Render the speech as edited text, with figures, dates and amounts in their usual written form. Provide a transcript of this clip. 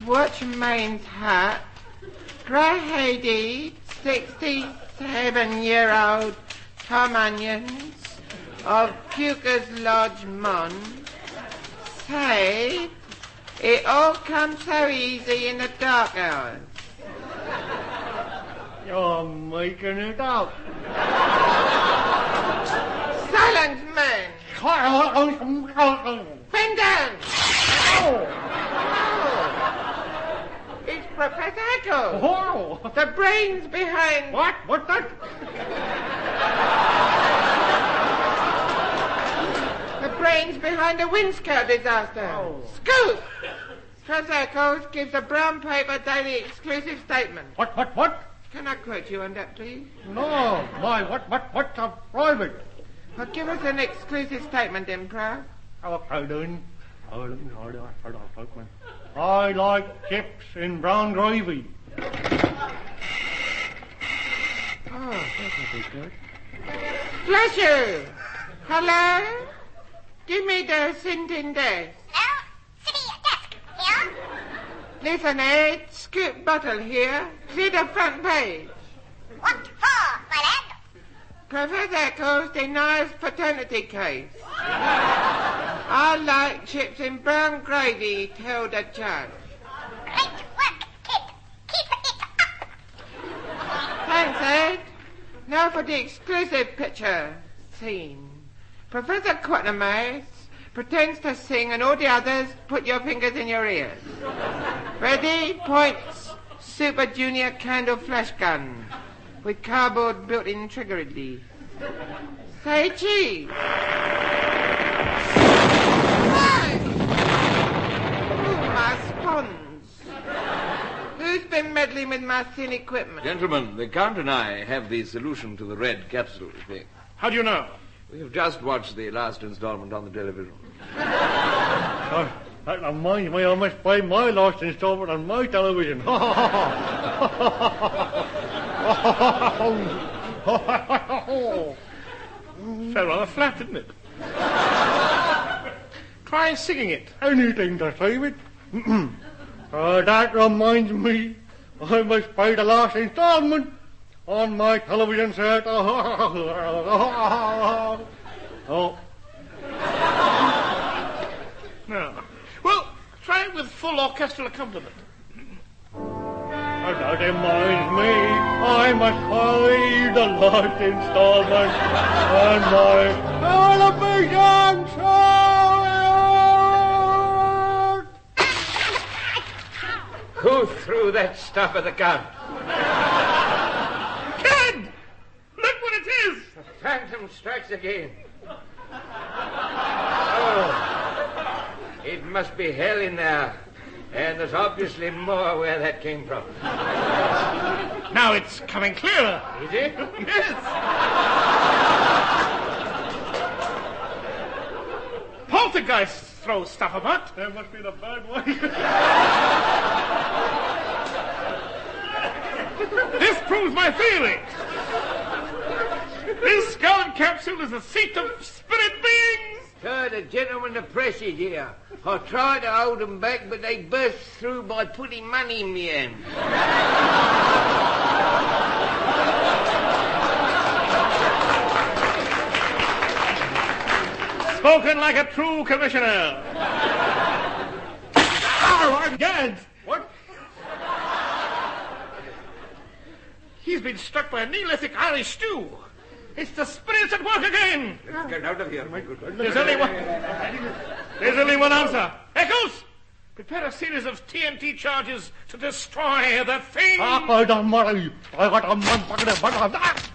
Watchman's hat, grey-headed, 67-year-old Tom Onions of Puker's Lodge, Mon, said it all comes so easy in the dark hours. You're making it up. Silence, man! Bend down! Oh. It's Professor Eccles. Oh. The brains behind... What? What's that? The brains behind the Windscout disaster. Oh. Scoop! Professor Eccles gives a brown paper daily exclusive statement. What? Can I quote you on that, please? No, what's a private? Well, give us an exclusive statement, Emperor. Okay, then. I like chips in brown gravy. Oh, That'll be good. bless you. Hello? Give me the Sinton desk. Hello? City desk. Here? Listen, Ed. Scoop bottle here. See the front page. What for, my lad? Professor Eccles denies paternity case. I like chips in brown gravy, told the judge. Great work, kid. Keep it up. Thanks, Ed. Now for the exclusive picture. Scene. Professor Quatermass pretends to sing and all the others put your fingers in your ears. Ready? Points. Super Junior candle flash gun with cardboard built-in trigger release. Say cheese. Right. Ooh, my spawns. Who's been meddling with my thin equipment? Gentlemen, the Count and I have the solution to the red capsule thing. How do you know? We have just watched the last installment on the television. That reminds me, I must play my last installment on my television. Fell rather flat, didn't it? Try singing it. Anything to save it. That reminds me, I must pay the last installment on my television set. Oh. No. Well, try it with full orchestral accompaniment. That reminds me, I must pay the last installment on my television set. Who threw that stuff at the gun? Kid! Look what it is! The phantom strikes again. Oh, it must be hell in there. And there's obviously more where that came from. Now it's coming clearer. Is it? Yes. Poltergeists throw stuff about. That must be the bad one. This proves my theory. This skull capsule is a seat of spirit beings. Sir, the gentleman the press is here. I tried to hold them back, but they burst through by putting money in me hand. Spoken like a true commissioner. Oh, I'm gagged. What? He's been struck by a Neolithic Irish stew. It's the spirits at work again. Let's get out of here, my good. There's only one answer. Eccles, prepare a series of TNT charges to destroy the thing. Don't worry. I got a man.